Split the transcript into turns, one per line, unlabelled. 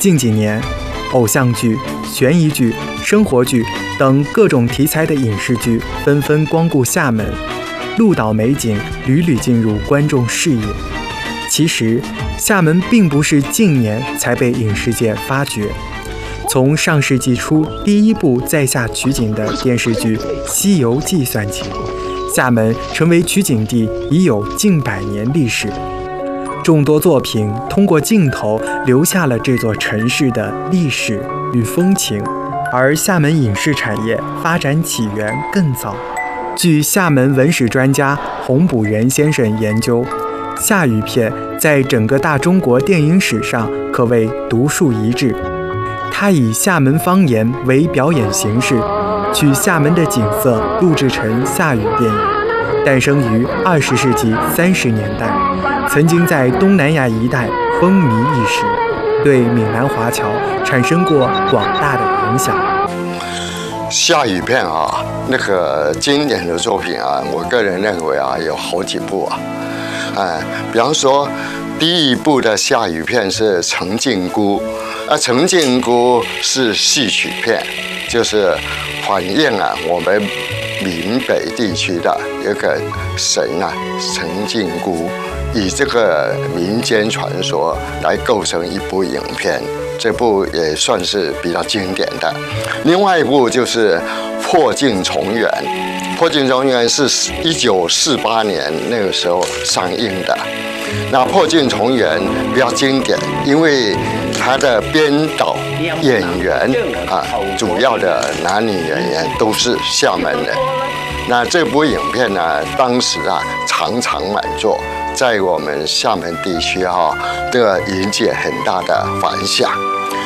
近几年，偶像剧、悬疑剧、生活剧等各种题材的影视剧纷纷光顾厦门，鹿岛美景屡屡进入观众视野。其实，厦门并不是近年才被影视界发掘。从上世纪初第一部在厦取景的电视剧《西游记》算起，厦门成为取景地已有近100年历史。众多作品通过镜头留下了这座城市的历史与风情，而厦门影视产业发展起源更早。据厦门文史专家洪补元先生研究，厦语片在整个大中国电影史上可谓独树一帜。他以厦门方言为表演形式，取厦门的景色录制成厦语电影，诞生于20世纪30年代，曾经在东南亚一带风靡一时，对闽南华侨产生过广大的影响。
厦语片啊，那个经典的作品啊，我个人认为啊，有好几部啊。比方说，第一部的厦语片是《陈靖姑》，陈靖姑是戏曲片，就是反映啊我们闽北地区的一个神啊，陈靖姑，以这个民间传说来构成一部影片，这部也算是比较经典的。另外一部就是《破镜重圆》，《破镜重圆》是1948年那个时候上映的。那《破镜重圆》比较经典，因为它的编导、演员啊，主要的男女演员都是厦门人。那这部影片呢，当时啊场场满座，在我们厦门地区这个引起很大的反响。